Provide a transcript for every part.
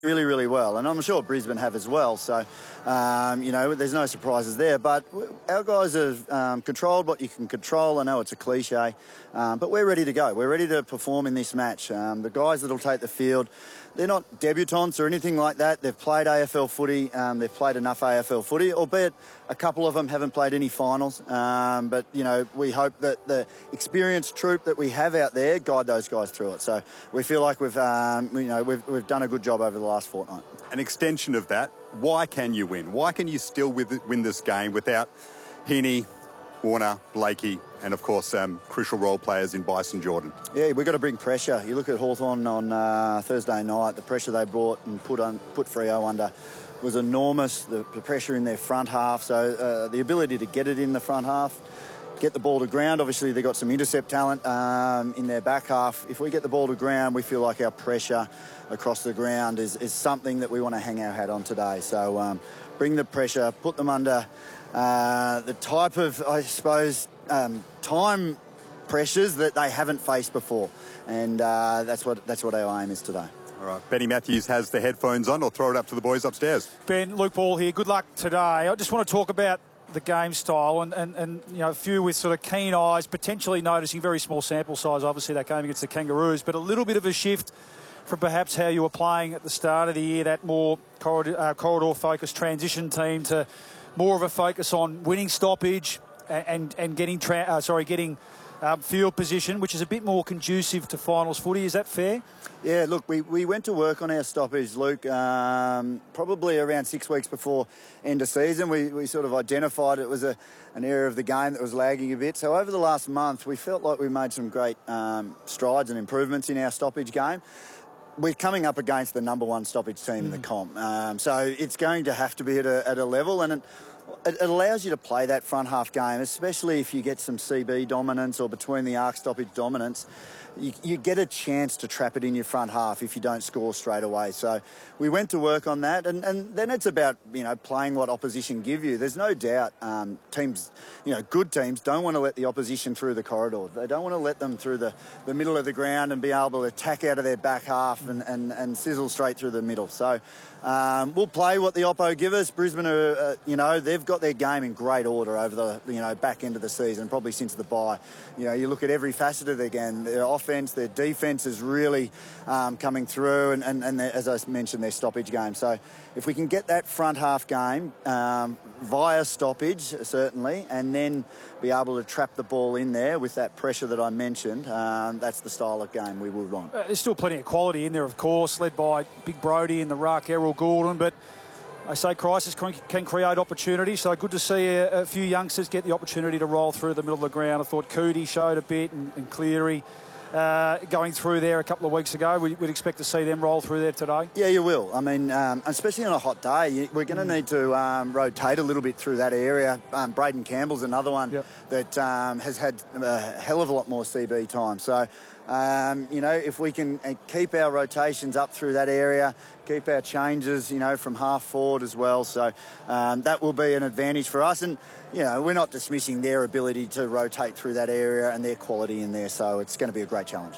really, really well, and I'm sure Brisbane have as well. So, there's no surprises there. But our guys have controlled what you can control. I know it's a cliche, but we're ready to go. We're ready to perform in this match. The guys that'll take the field, they're not debutants or anything like that. They've played AFL footy. They've played enough AFL footy, albeit a couple of them haven't played any finals. But we hope that the experienced troop that we have out there guide those guys through it. So we feel like we've done a good job over the last fortnight. An extension of that, why can you win? Why can you still win this game without Heaney, Warner, Blakey, and of course crucial role players in Bryson Jordan? Yeah, we've got to bring pressure. You look at Hawthorn on Thursday night, the pressure they brought and put Freo under was enormous. The pressure in their front half, so the ability to get it in the front half, get the ball to ground. Obviously, they've got some intercept talent in their back half. If we get the ball to ground, we feel like our pressure across the ground is something that we want to hang our hat on today. So bring the pressure, put them under the type of, I suppose, time pressures that they haven't faced before. And that's what our aim is today. All right, Benny Matthews has the headphones on. I'll throw it up to the boys upstairs. Ben, Luke Ball here. Good luck today. I just want to talk about the game style and a few with sort of keen eyes, potentially noticing very small sample size, obviously, that game against the Kangaroos, but a little bit of a shift from perhaps how you were playing at the start of the year, that more corridor-focused transition team, to more of a focus on winning stoppage and getting field position, which is a bit more conducive to finals footy. Is that fair? Yeah, look, we went to work on our stoppage, Luke, probably around 6 weeks before end of season. We sort of identified it was an area of the game that was lagging a bit. So over the last month, we felt like we made some great strides and improvements in our stoppage game. We're coming up against the number one stoppage team in the comp. So it's going to have to be at a level, and it allows you to play that front half game, especially if you get some CB dominance or between the arc stoppage dominance. You get a chance to trap it in your front half if you don't score straight away. So we went to work on that, and then it's about playing what opposition give you. There's no doubt teams, good teams don't want to let the opposition through the corridor. They don't want to let them through the middle of the ground and be able to attack out of their back half and sizzle straight through the middle. So we'll play what the oppo give us. Brisbane are, they've got their game in great order over the back end of the season, probably since the bye. You look at every facet of their game, their offence, their defence is really coming through, and as I mentioned, their stoppage game. So if we can get that front half game via stoppage, certainly, and then be able to trap the ball in there with that pressure that I mentioned, that's the style of game we would want. There's still plenty of quality in there, of course, led by Big Brody in the ruck, Errol Gordon, but I say crisis can create opportunity, so good to see a few youngsters get the opportunity to roll through the middle of the ground. I thought Cootie showed a bit, and Cleary going through there a couple of weeks ago. We'd expect to see them roll through there today. Yeah, you will. I mean, especially on a hot day, we're going to need to rotate a little bit through that area. Braden Campbell's another one that has had a hell of a lot more CB time. So, if we can keep our rotations up through that area, keep our changes, from half forward as well. So that will be an advantage for us. And, we're not dismissing their ability to rotate through that area and their quality in there. So it's going to be a great challenge.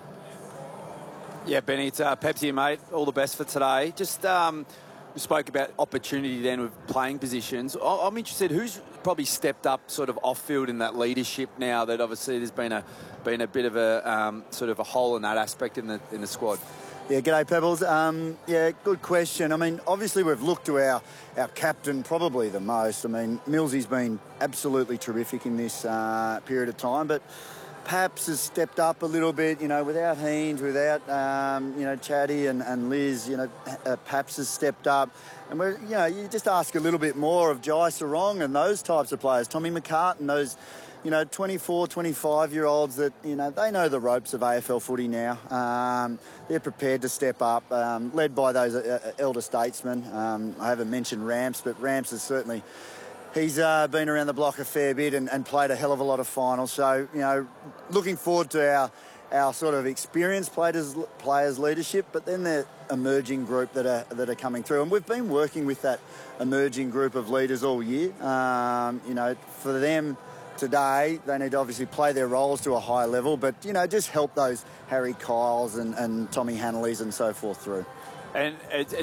Yeah, Benny, it's Peps here, mate. All the best for today. Just we spoke about opportunity then with playing positions. I'm interested, who's probably stepped up sort of off-field in that leadership now that obviously there's been a bit of a sort of a hole in that aspect in the squad? Yeah, g'day Pebbles. Good question. I mean, obviously we've looked to our captain probably the most. I mean, Millsy's been absolutely terrific in this period of time, but Paps has stepped up a little bit, without Haynes, without, Chatty and Liz, Paps has stepped up. And you just ask a little bit more of Jai Sarong and those types of players, Tommy McCartan, those, 24, 25-year-olds that, they know the ropes of AFL footy now. They're prepared to step up, led by those elder statesmen. I haven't mentioned Ramps, but Ramps is certainly... He's been around the block a fair bit and played a hell of a lot of finals. So, looking forward to our sort of experienced players' leadership, but then the emerging group that are coming through. And we've been working with that emerging group of leaders all year. For them today, they need to obviously play their roles to a high level, but, just help those Harry Kyles and Tommy Hanleys and so forth through. And it's